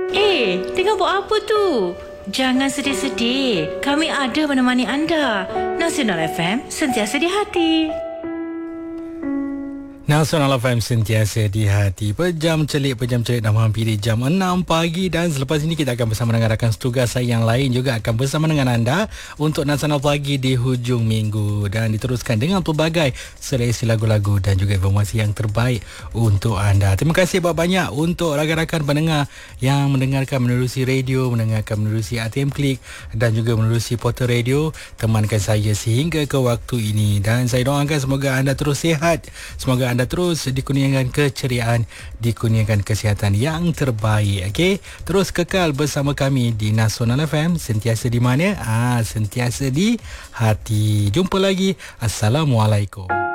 Tengah buat apa tu? Jangan sedih-sedih. Kami ada menemani anda. Nasional FM, sentiasa di hati. Nasional FM sentiasa di hati. Pejam celik dah menghampiri jam 6 pagi dan selepas ini kita akan bersama dengan rakan tugas saya yang lain juga akan bersama dengan anda untuk Nasional Pagi di hujung minggu dan diteruskan dengan pelbagai seleksi lagu-lagu dan juga informasi yang terbaik untuk anda. Terima kasih banyak untuk rakan-rakan pendengar yang mendengarkan menerusi radio, mendengarkan menerusi ATM Klik dan juga menerusi portal radio. Temankan saya sehingga ke waktu ini dan saya doakan semoga anda terus sihat, semoga anda terus dikurniakan keceriaan, dikurniakan kesihatan yang terbaik. Okey, terus kekal bersama kami di Nasional FM, sentiasa di mana? Sentiasa di hati. Jumpa lagi. Assalamualaikum.